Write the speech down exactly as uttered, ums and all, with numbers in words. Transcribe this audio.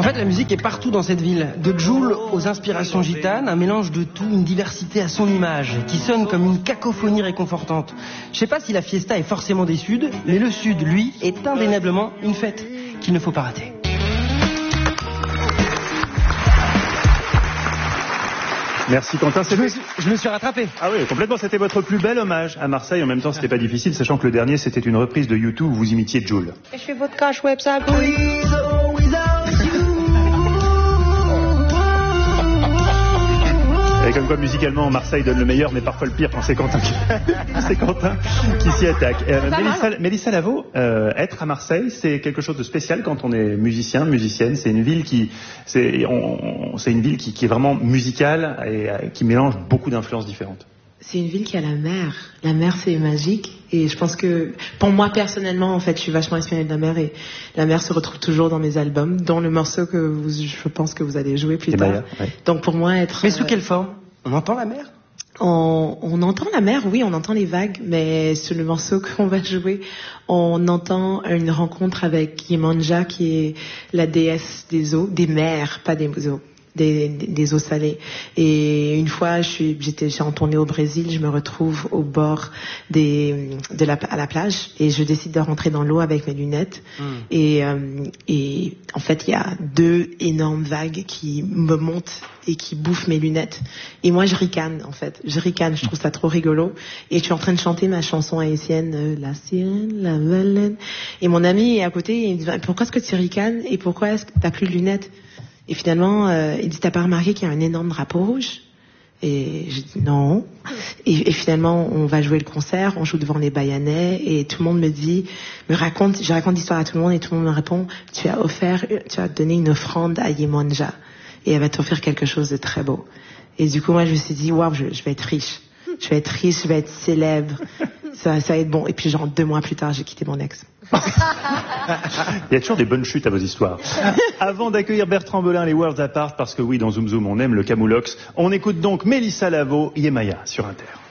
fait, la musique est partout dans cette ville. De Jul aux inspirations gitanes, un mélange de tout, une diversité à son image, qui sonne comme une cacophonie réconfortante. Je sais pas si la fiesta est forcément des Suds, mais le Sud, lui, est indéniablement une fête qu'il ne faut pas rater. Merci Quentin. Je me, suis, je me suis rattrapé. Ah oui, complètement. C'était votre plus bel hommage à Marseille. En même temps, c'était pas difficile, sachant que le dernier, c'était une reprise de U deux où vous imitiez Jul. Je fais votre cash web, ça Et comme quoi, musicalement, Marseille donne le meilleur, mais parfois le pire quand c'est Quentin qui, c'est Quentin qui s'y attaque. Euh, Mélissa, Mélissa Lavo, euh, être à Marseille, c'est quelque chose de spécial quand on est musicien, musicienne. C'est une ville qui, c'est, on, c'est une ville qui, qui est vraiment musicale et euh, qui mélange beaucoup d'influences différentes. C'est une ville qui a la mer. La mer, c'est magique. Et je pense que, pour moi, personnellement, en fait, je suis vachement inspirée de la mer. Et la mer se retrouve toujours dans mes albums, dont le morceau que vous, je pense que vous allez jouer plus et tard. Maya, ouais. Donc, pour moi, être... Mais sous quelle forme? On entend la mer? on, on entend la mer, oui, on entend les vagues. Mais sur le morceau qu'on va jouer, on entend une rencontre avec Yemanja, qui est la déesse des eaux, des mers, pas des eaux. Des, des, des eaux salées. Et une fois, je suis, j'étais, j'ai en tournée au Brésil, je me retrouve au bord des, de la, à la plage, et je décide de rentrer dans l'eau avec mes lunettes. Mm. Et, euh, et en fait, il y a deux énormes vagues qui me montent et qui bouffent mes lunettes. Et moi, je ricane, en fait. Je ricane, je trouve ça trop rigolo. Et je suis en train de chanter ma chanson haïtienne, euh, La sirène, la baleine. Et mon ami est à côté, et il me dit, pourquoi est-ce que tu ricanes et pourquoi est-ce que t'as plus de lunettes? Et finalement, euh, il dit, t'as pas remarqué qu'il y a un énorme drapeau rouge? Et j'ai dit non. Et, et finalement, on va jouer le concert, on joue devant les Bayanais, et tout le monde me dit, me raconte, je raconte l'histoire à tout le monde, et tout le monde me répond, tu as offert, tu as donné une offrande à Yemanja, et elle va t'offrir quelque chose de très beau. Et du coup, moi, je me suis dit, waouh, je, je vais être riche. Je vais être riche, je vais être célèbre. Ça, ça va être bon. Et puis, genre, deux mois plus tard, j'ai quitté mon ex. Il y a toujours des bonnes chutes à vos histoires. Avant d'accueillir Bertrand Belin, les Worlds Apart, parce que oui, dans Zoom Zoom, on aime le Camoulox, on écoute donc Mélissa Lavo, Yemaya, sur Inter.